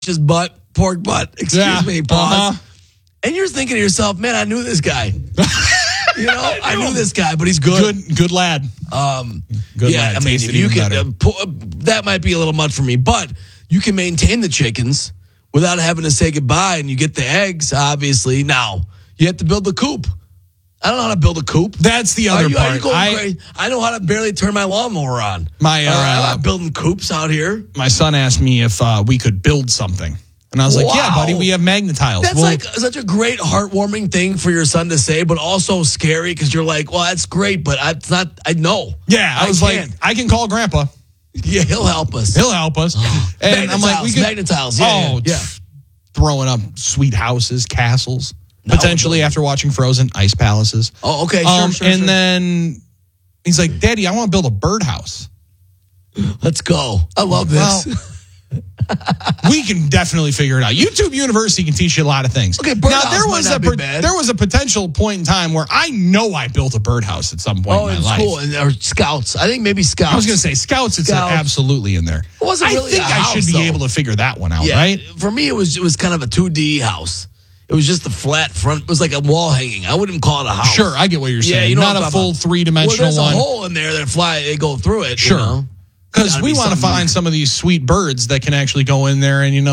just pork butt. Excuse me, pause. Uh-huh. And you're thinking to yourself, man, I knew this guy. I knew this guy, but he's good. Good lad. Good lad. I mean, if you can, that might be a little much for me, but you can maintain the chickens without having to say goodbye, and you get the eggs, obviously. Now, you have to build the coop. I don't know how to build a coop. That's the other part. Are you going crazy? I know how to barely turn my lawnmower on. I'm not building coops out here. My son asked me if we could build something. And I was like, yeah, buddy, we have magnetiles. That's like such a great, heartwarming thing for your son to say, but also scary because you're like, well, that's great, but it's not, I know. Yeah, I was like, I can call Grandpa. Yeah, he'll help us. And I'm like, we could. Magnetiles, yeah. Throwing up sweet houses, castles, potentially after watching Frozen, ice palaces. Oh, okay, sure. And then he's like, Daddy, I want to build a birdhouse. Let's go. I love this. Well, we can definitely figure it out. YouTube University can teach you a lot of things. Okay, now there was a potential point in time where I know I built a birdhouse at some point in my life. Cool. Or Scouts. I think maybe Scouts. I was going to say Scouts. It's absolutely in there. It wasn't really I should be able to figure that one out, right? For me, it was kind of a 2D house. It was just the flat front. It was like a wall hanging. I wouldn't call it a house. Sure, I get what you're saying. Not a full three-dimensional one. There's a hole in there that they go through it. Sure. Because we want to find some of these sweet birds that can actually go in there and,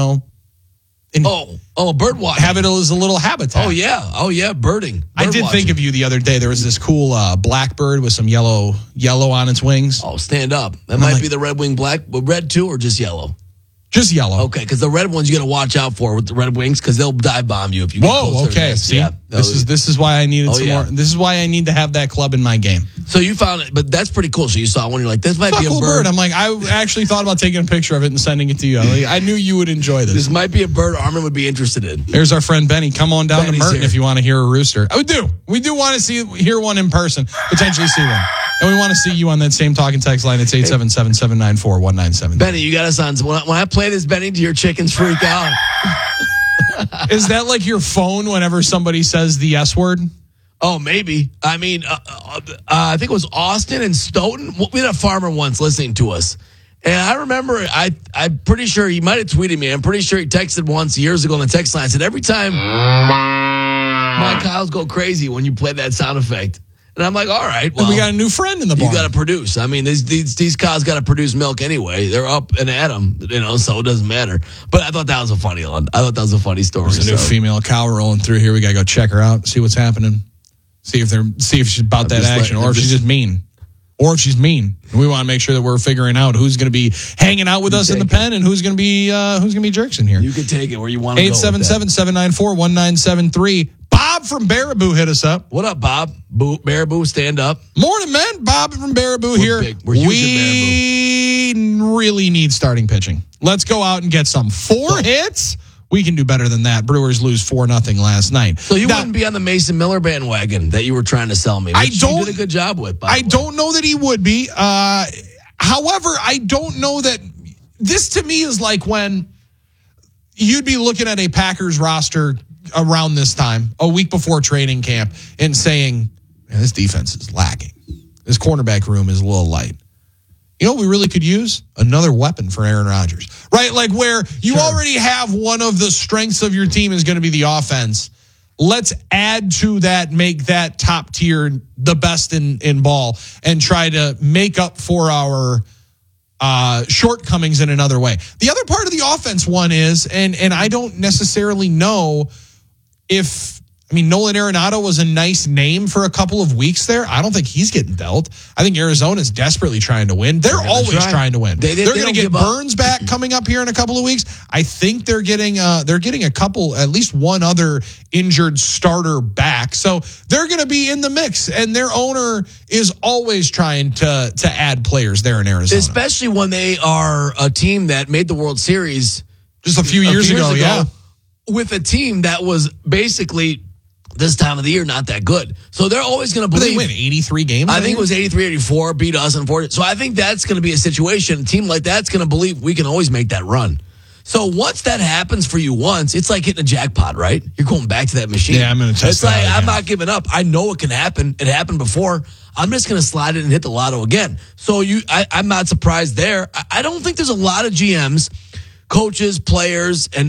bird watching. Have it as a little habitat. Oh, yeah, birding. I did think of you the other day. There was this cool blackbird with some yellow on its wings. Oh, stand up. That might be the red-winged black, red too, or just yellow? Just yellow. Okay, because the red ones you got to watch out for with the red wings because they'll dive bomb you if you get closer. Okay. See, this is why I needed some more. This is why I need to have that club in my game. So you found it, but that's pretty cool. So you saw one, you're like, this might be a cool bird. I'm like, I actually thought about taking a picture of it and sending it to you. I knew you would enjoy this. This might be a bird Armin would be interested in. There's our friend Benny. Come on down to Merton if you want to hear a rooster. We do want to hear one in person, potentially see one. And we want to see you on that same talk and text line. It's 877-794-1970. Benny, you got us on. When I play this, Benny, do your chickens freak out? Is that like your phone whenever somebody says the S word? Oh, maybe. I mean, I think it was Austin and Stoughton. We had a farmer once listening to us. And I remember, I'm pretty sure he might have tweeted me. I'm pretty sure he texted once years ago on the text line. Said, every time my cows go crazy when you play that sound effect. And I'm like, all right, well. And we got a new friend in the barn. You got to produce. I mean, these cows got to produce milk anyway. They're up and at them, so it doesn't matter. But I thought that was a funny one. I thought that was a funny story. There's a new female cow rolling through here. We got to go check her out, see what's happening. See if she's about that action, or if she's just mean. Or if she's mean. We want to make sure that we're figuring out who's going to be hanging out with us in the pen and who's going to be jerks in here. You can take it where you want to go. 877-794-1973. Bob from Baraboo hit us up. What up, Bob? Baraboo, stand up. Morning, man. Bob from Baraboo here. We're huge in Baraboo. We really need starting pitching. Let's go out and get some. 4 hits. We can do better than that. Brewers lose 4-0 last night. So you wouldn't be on the Mason Miller bandwagon that you were trying to sell me. You did a good job with. I don't know that he would be. However, I don't know that this to me is like when you'd be looking at a Packers roster around this time, a week before training camp, and saying, man, this defense is lacking. This cornerback room is a little light. You know what we really could use? Another weapon for Aaron Rodgers, right? Like where you already have one of the strengths of your team is going to be the offense. Let's add to that, make that top tier the best in ball, and try to make up for our shortcomings in another way. The other part of the offense one is, and I don't necessarily know if, Nolan Arenado was a nice name for a couple of weeks there. I don't think he's getting dealt. I think Arizona's despeatly trying to win. They're always trying to win. They're going to get Burns back coming up here in a couple of weeks. I think they're getting a couple, at least one other injured starter back. So they're going to be in the mix, and their owner is always trying to add players there in Arizona. Especially when they are a team that made the World Series just a few years ago, yeah. With a team that was basically this time of the year not that good. So they're always going to believe. But they win 83 games? I think it was 83, 84, beat us in 40. So I think that's going to be a situation. A team like that's going to believe we can always make that run. So once that happens for you once, it's like hitting a jackpot, right? You're going back to that machine. Yeah, I'm going to test that. It's like, I'm not giving up. I know it can happen. It happened before. I'm just going to slide it and hit the lotto again. So I'm not surprised there. I don't think there's a lot of GMs coaches, players, and